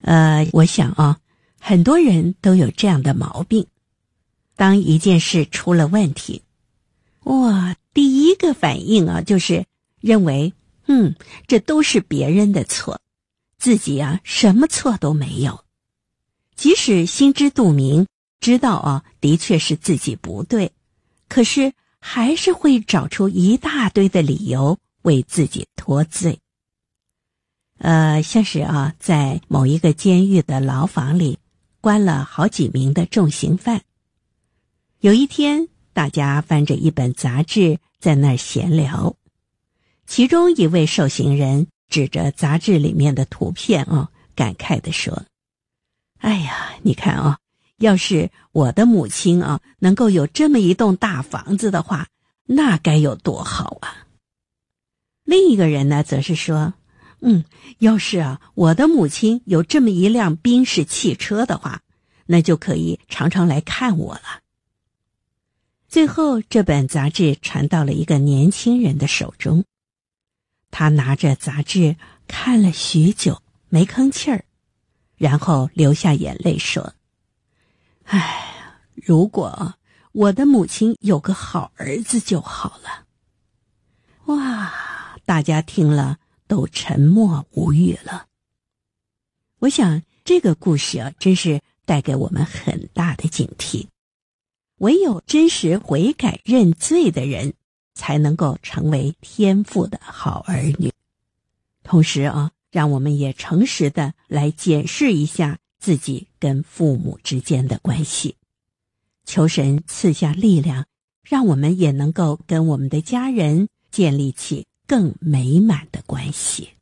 我想啊，很多人都有这样的毛病。当一件事出了问题，第一个反应啊，就是认为，这都是别人的错，自己啊，什么错都没有。即使心知肚明，知道啊，的确是自己不对，可是还是会找出一大堆的理由为自己脱罪。像是啊，在某一个监狱的牢房里，关了好几名的重刑犯。有一天，大家翻着一本杂志在那儿闲聊，其中一位受刑人指着杂志里面的图片感慨地说：“哎呀，你看啊，要是我的母亲啊能够有这么一栋大房子的话，那该有多好啊！”另一个人呢，则是说：“要是啊我的母亲有这么一辆宾士汽车的话，那就可以常常来看我了。”最后，这本杂志传到了一个年轻人的手中，他拿着杂志看了许久，没吭气儿，然后流下眼泪说：“哎，如果我的母亲有个好儿子就好了。”哇，大家听了都沉默无语了。我想这个故事啊，真是带给我们很大的警惕。唯有真实悔改认罪的人，才能够成为天父的好儿女。同时啊，让我们也诚实的来检视一下自己跟父母之间的关系，求神赐下力量，让我们也能够跟我们的家人建立起更美满的关系。